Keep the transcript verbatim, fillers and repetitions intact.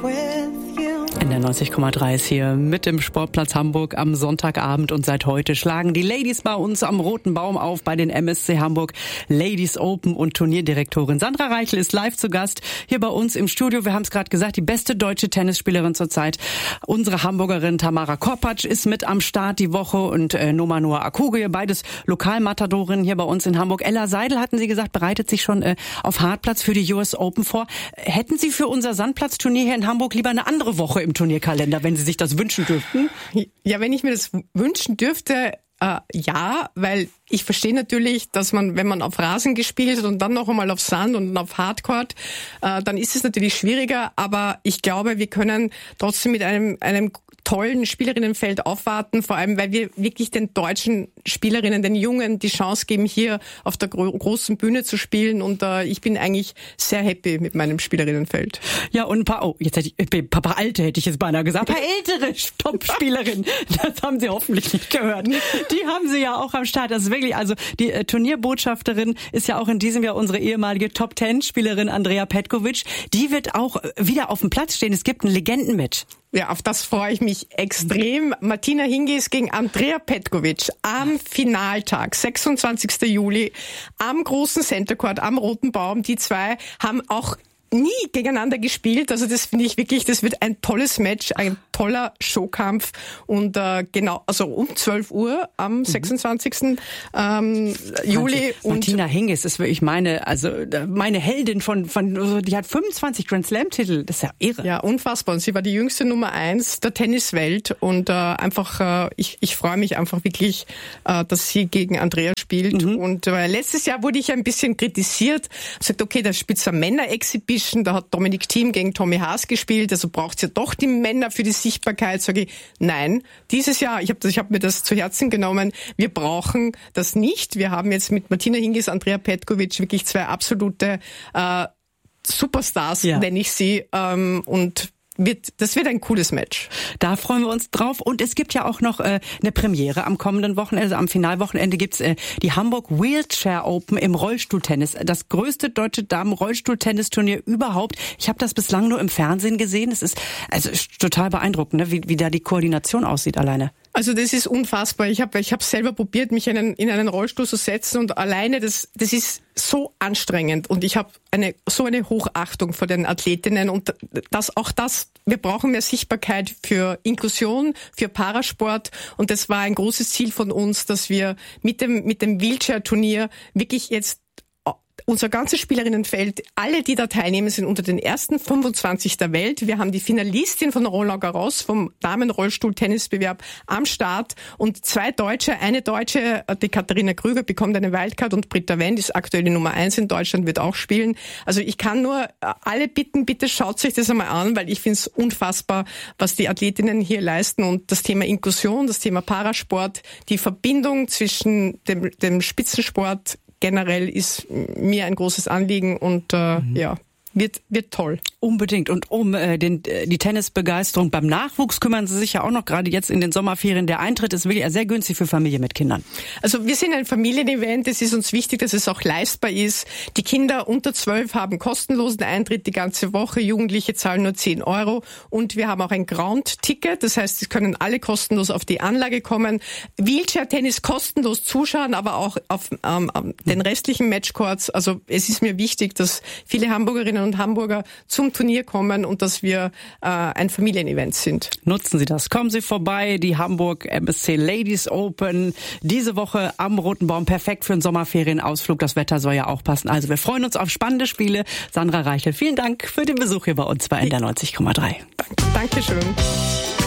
In der neunzig Komma drei ist hier mit dem Sportplatz Hamburg am Sonntagabend und seit heute schlagen die Ladies bei uns am Roten Baum auf bei den M S C Hamburg Ladies Open und Turnierdirektorin Sandra Reichel ist live zu Gast hier bei uns im Studio. Wir haben es gerade gesagt, die beste deutsche Tennisspielerin zurzeit. Unsere Hamburgerin Tamara Korpatsch ist mit am Start die Woche und äh, Noma Noah Akuge, beides Lokalmatadorinnen hier bei uns in Hamburg. Ella Seidel, hatten Sie gesagt, bereitet sich schon äh, auf Hartplatz für die U S Open vor. Hätten Sie für unser Sandplatzturnier hier in Hamburg lieber eine andere Woche im Turnierkalender, wenn Sie sich das wünschen dürften? Ja, wenn ich mir das wünschen dürfte, äh, ja, weil ich verstehe natürlich, dass man, wenn man auf Rasen gespielt hat und dann noch einmal auf Sand und auf Hardcourt, äh, dann ist es natürlich schwieriger, aber ich glaube, wir können trotzdem mit einem, einem tollen Spielerinnenfeld aufwarten, vor allem, weil wir wirklich den deutschen Spielerinnen, den Jungen, die Chance geben, hier auf der gro- großen Bühne zu spielen und äh, ich bin eigentlich sehr happy mit meinem Spielerinnenfeld. Ja, und ein paar, oh, jetzt hätte ich, ein paar alte hätte ich jetzt beinahe gesagt, ein paar ältere Top-Spielerinnen, das haben Sie hoffentlich nicht gehört. Die haben Sie ja auch am Start, das ist wirklich, also die äh, Turnierbotschafterin ist ja auch in diesem Jahr unsere ehemalige Top-Ten-Spielerin Andrea Petkovic, die wird auch wieder auf dem Platz stehen, es gibt ein Legendenmatch. Ja, auf das freue ich mich extrem. Martina Hingis gegen Andrea Petkovic am Finaltag, sechsundzwanzigsten Juli, am großen Centercourt, am Roten Baum. Die zwei haben auch nie gegeneinander gespielt. Also das finde ich wirklich, das wird ein tolles Match, ein toller Showkampf. Und äh, genau, also um zwölf Uhr am mhm. sechsundzwanzigsten Ähm, Juli. Und Martina Hingis ist wirklich meine, also meine Heldin von, von, die hat fünfundzwanzig Grand Slam-Titel. Das ist ja irre. Ja, unfassbar. Und sie war die jüngste Nummer eins der Tenniswelt. Und äh, einfach, äh, ich, ich freue mich einfach wirklich, äh, dass sie gegen Andrea spielt. Mhm. Und äh, letztes Jahr wurde ich ein bisschen kritisiert. Sagt, okay, da spielt so eine Männer-Exhibition. Da hat Dominik Thiem gegen Tommy Haas gespielt, also braucht's ja doch die Männer für die Sichtbarkeit. Sage ich, nein, dieses Jahr, ich habe ich hab mir das zu Herzen genommen, wir brauchen das nicht. Wir haben jetzt mit Martina Hingis, Andrea Petkovic wirklich zwei absolute äh, Superstars, ja. nenne ich sie, ähm, und Wird, das wird ein cooles Match. Da freuen wir uns drauf. Und es gibt ja auch noch äh, eine Premiere am kommenden Wochenende. Also am Finalwochenende gibt's äh, die Hamburg Wheelchair Open im Rollstuhltennis. Das größte deutsche Damen-Rollstuhltennisturnier überhaupt. Ich habe das bislang nur im Fernsehen gesehen. Es ist also total beeindruckend, ne? wie, wie da die Koordination aussieht alleine. Also das ist unfassbar. Ich habe ich hab selber probiert, mich in einen, in einen Rollstuhl zu setzen und alleine das das ist so anstrengend und ich habe eine so eine Hochachtung vor den Athletinnen und das auch das. Wir brauchen mehr Sichtbarkeit für Inklusion, für Parasport und das war ein großes Ziel von uns, dass wir mit dem mit dem Wheelchair-Turnier wirklich jetzt unser ganzes Spielerinnenfeld, alle, die da teilnehmen, sind unter den ersten fünfundzwanzig der Welt. Wir haben die Finalistin von Roland Garros vom Damenrollstuhl-Tennisbewerb am Start und zwei Deutsche, eine Deutsche, die Katharina Krüger, bekommt eine Wildcard und Britta Wendt ist aktuell die Nummer eins in Deutschland, wird auch spielen. Also ich kann nur alle bitten, bitte schaut euch das einmal an, weil ich finde es unfassbar, was die Athletinnen hier leisten und das Thema Inklusion, das Thema Parasport, die Verbindung zwischen dem, dem Spitzensport generell ist mir ein großes Anliegen und äh, mhm. ja, wird wird toll. Unbedingt. Und um äh, den, die Tennisbegeisterung beim Nachwuchs kümmern Sie sich ja auch noch gerade jetzt in den Sommerferien. Der Eintritt ist wirklich sehr günstig für Familien mit Kindern. Also wir sind ein Familienevent. Es ist uns wichtig, dass es auch leistbar ist. Die Kinder unter zwölf haben kostenlosen Eintritt die ganze Woche. Jugendliche zahlen nur zehn Euro. Und wir haben auch ein Ground-Ticket. Das heißt, es können alle kostenlos auf die Anlage kommen. Wheelchair-Tennis kostenlos zuschauen, aber auch auf ähm, den restlichen Matchcourts. Also es ist mir wichtig, dass viele Hamburgerinnen und Hamburger zum Turnier kommen und dass wir äh, ein Familienevent sind. Nutzen Sie das. Kommen Sie vorbei. Die Hamburg M S C Ladies Open diese Woche am Roten Baum. Perfekt für einen Sommerferienausflug. Das Wetter soll ja auch passen. Also wir freuen uns auf spannende Spiele. Sandra Reichel, vielen Dank für den Besuch hier bei uns bei N D R neunzig Komma drei. Dankeschön.